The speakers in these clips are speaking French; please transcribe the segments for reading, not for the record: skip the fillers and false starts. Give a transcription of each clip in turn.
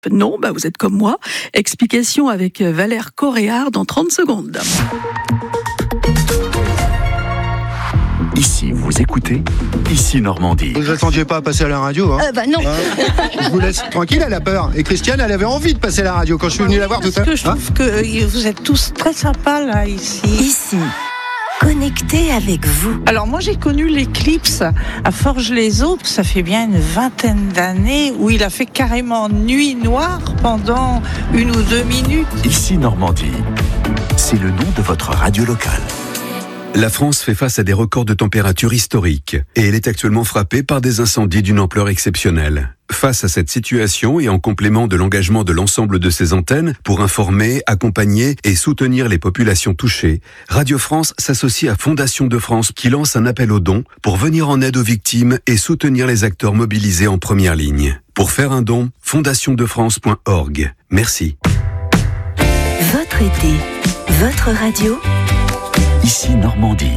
Non, vous êtes comme moi. Explication avec Valère Coréard dans 30 secondes. Ici, vous écoutez Ici Normandie. Vous attendiez pas à passer à la radio, hein Non. Je vous laisse tranquille, elle a peur. Et Christiane, elle avait envie de passer à la radio quand je suis venu la voir tout à l'heure. Je trouve que vous êtes tous très sympas là, ici. Ici, connecté avec vous. Alors moi j'ai connu l'éclipse à Forges-les-Eaux, ça fait bien une 20aine d'années, où il a fait carrément nuit noire pendant 1 ou 2 minutes. Ici Normandie, c'est le nom de votre radio locale. La France fait face à des records de température historiques et elle est actuellement frappée par des incendies d'une ampleur exceptionnelle. Face à cette situation et en complément de l'engagement de l'ensemble de ses antennes pour informer, accompagner et soutenir les populations touchées, Radio France s'associe à Fondation de France qui lance un appel aux dons pour venir en aide aux victimes et soutenir les acteurs mobilisés en première ligne. Pour faire un don, fondationdefrance.org. Merci. Votre été, votre radio. Ici Normandie.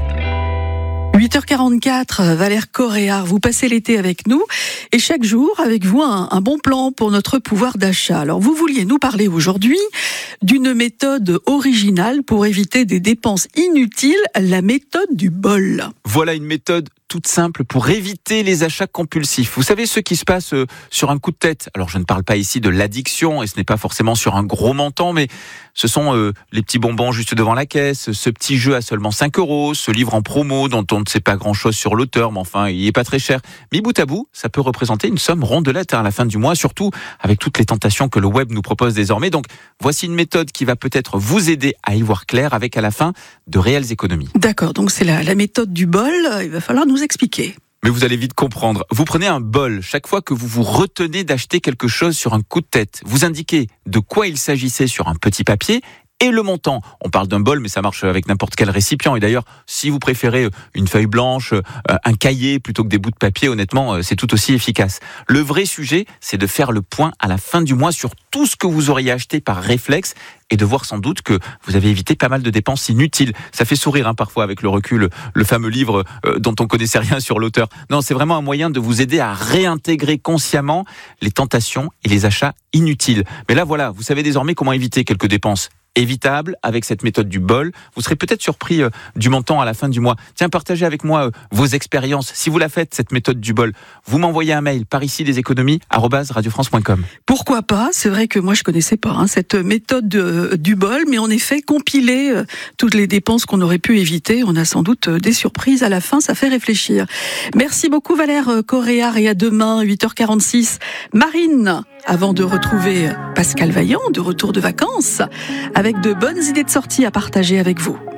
8h44, Valère Coréard, vous passez l'été avec nous et chaque jour avec vous un bon plan pour notre pouvoir d'achat. Alors vous vouliez nous parler aujourd'hui d'une méthode originale pour éviter des dépenses inutiles, la méthode du bol. Voilà une méthode toute simple pour éviter les achats compulsifs. Vous savez, ceux qui se passent sur un coup de tête. Alors je ne parle pas ici de l'addiction et ce n'est pas forcément sur un gros montant, mais ce sont les petits bonbons juste devant la caisse, ce petit jeu à seulement 5 €, ce livre en promo dont on ne sait pas grand-chose sur l'auteur, mais enfin il n'est pas très cher. Mais bout à bout, ça peut représenter une somme rondelette à la fin du mois, surtout avec toutes les tentations que le web nous propose désormais. Donc voici une méthode qui va peut-être vous aider à y voir clair avec à la fin de réelles économies. D'accord, donc c'est la méthode du bol, il va falloir nous expliquer. Mais vous allez vite comprendre. Vous prenez un bol chaque fois que vous vous retenez d'acheter quelque chose sur un coup de tête. Vous indiquez de quoi il s'agissait sur un petit papier et le montant. On parle d'un bol, mais ça marche avec n'importe quel récipient. Et d'ailleurs, si vous préférez une feuille blanche, un cahier plutôt que des bouts de papier, honnêtement, c'est tout aussi efficace. Le vrai sujet, c'est de faire le point à la fin du mois sur tout ce que vous auriez acheté par réflexe et de voir sans doute que vous avez évité pas mal de dépenses inutiles. Ça fait sourire parfois avec le recul, le fameux livre dont on connaissait rien sur l'auteur. Non, c'est vraiment un moyen de vous aider à réintégrer consciemment les tentations et les achats inutiles. Mais là, voilà, vous savez désormais comment éviter quelques dépenses évitable avec cette méthode du bol. Vous serez peut-être surpris du montant à la fin du mois. Tiens, partagez avec moi vos expériences. Si vous la faites, cette méthode du bol, vous m'envoyez un mail par ici des économies @radiofrance.com. Pourquoi pas ? C'est vrai que moi je connaissais pas cette méthode du bol, mais en effet compiler toutes les dépenses qu'on aurait pu éviter, on a sans doute des surprises à la fin, ça fait réfléchir. Merci beaucoup Valère Coréard et à demain 8h46. Marine, avant de retrouver Pascal Vaillant, de retour de vacances, avec de bonnes idées de sortie à partager avec vous.